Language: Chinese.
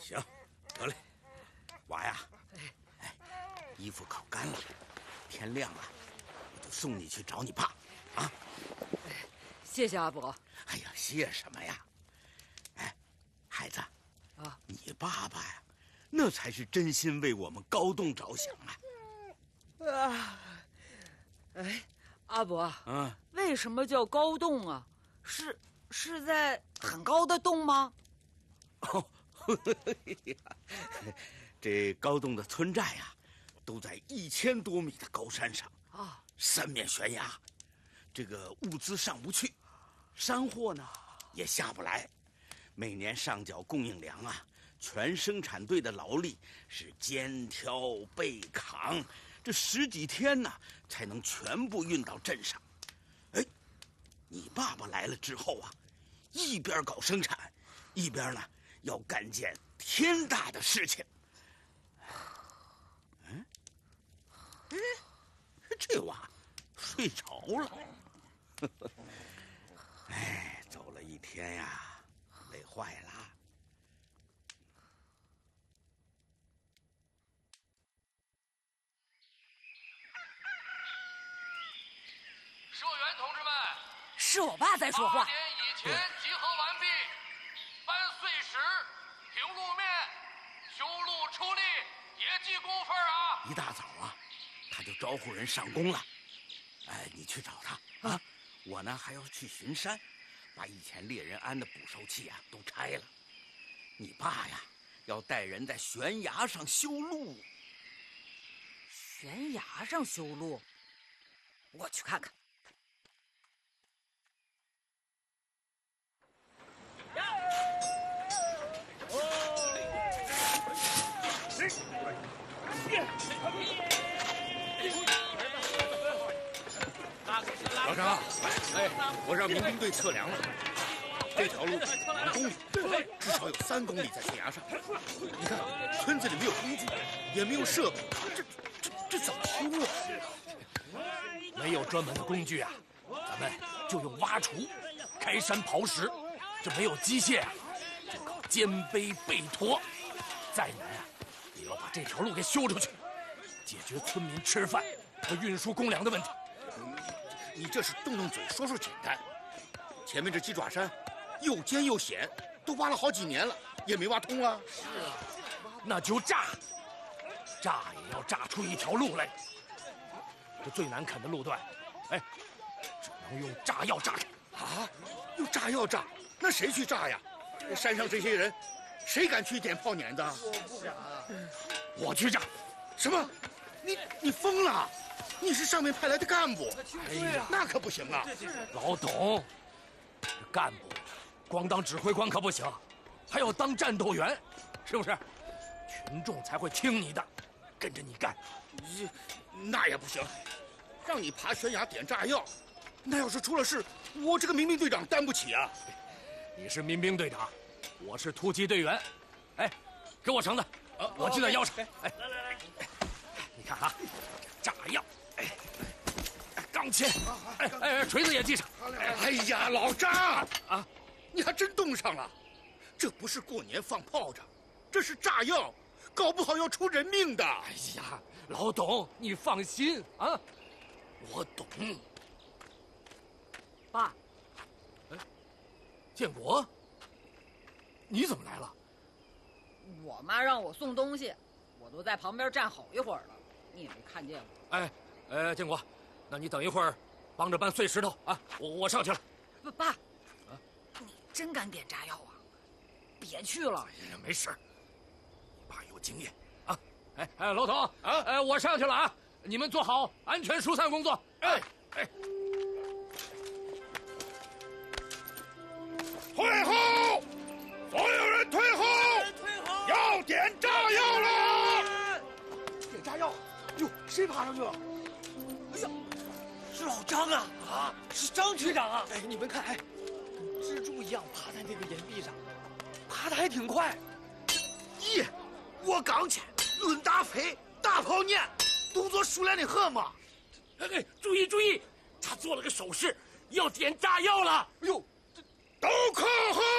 行，得嘞，娃呀，哎，衣服烤干了，天亮了，我就送你去找你爸，啊。 谢谢阿伯。 哎呀，谢什么呀？哎，孩子， 啊， 你爸爸呀，那才是真心为我们高栋着想啊。 哎，阿伯， 嗯， 为什么叫高栋啊？是在很高的洞吗？ 哦，这高栋的村寨呀，都在1000多米的高山上啊，三面悬崖，这个物资上不去，山货呢也下不来，每年上缴供应粮啊，全生产队的劳力是肩挑背扛，这10几天呢才能全部运到镇上。哎，你爸爸来了之后啊，一边搞生产，一边呢要干件天大的事情。这娃睡着了。哎，走了一天呀，累坏了。 社员同志们， 是我爸在说话。 8点以前集合完毕，搬碎石、平路面、修路出力，也记工分啊！ 一大早啊，他就招呼人上工了。哎，你去找他啊！我呢还要去巡山，把以前猎人安的捕兽器啊都拆了。你爸呀，要带人在悬崖上修路。 悬崖上修路，我去看看。 老张啊，哎，我让民兵队测量了，这条路2公里，至少有3公里在悬崖上。你看，村子里没有工具，也没有设备，这怎么修啊？ 没有专门的工具啊，咱们就用挖锄、开山刨石。这没有机械啊，就靠肩背背驮。再难啊，也要把这条路给修出去，解决村民吃饭和运输公粮的问题。 你这是动动嘴说说简单，前面这鸡爪山又尖又险，都挖了好几年了，也没挖通啊。 是啊，那就炸也要炸出一条路来。这最难啃的路段，哎，只能用炸药炸开。 啊，用炸药炸？那谁去炸呀？山上这些人，谁敢去点炮碾的？ 我去炸。 什么？你疯了？你是上面派来的干部？ 哎呀， 那可不行啊！ 老董，这干部光当指挥官可不行，还要当战斗员，是不是？群众才会听你的，跟着你干。 那也不行，让你爬悬崖点炸药，那要是出了事，我这个民兵队长担不起啊！ 你是民兵队长，我是突击队员。哎，给我绳子，我系在腰上。哎，来，你看啊，炸药，钢钎，锤子也系上。 哎呀，老张啊，你还真冻上了。这不是过年放炮仗，这是炸药，搞不好要出人命的。 哎呀，老董，你放心啊，我懂。 爸， 建国，你怎么来了？ 我妈让我送东西，我都在旁边站好一会儿了，你也没看见我。 建国，那你等一会儿，帮着搬碎石头啊！我上去了。 爸，你真敢点炸药啊？别去了。 哎呀，没事，你爸有经验啊。老董啊，我上去了啊，你们做好安全疏散工作。 退后！所有人退后！要点炸药了！ 点炸药！哟，谁爬上去了？哎呀，是老张啊！啊，是张局长啊！哎，你们看，蜘蛛一样爬在那个岩壁上，爬得还挺快。 咦，我刚去，论大飞，大炮念，动作熟练的很嘛。 注意，他做了个手势，要点炸药了。 哎呦，都靠后！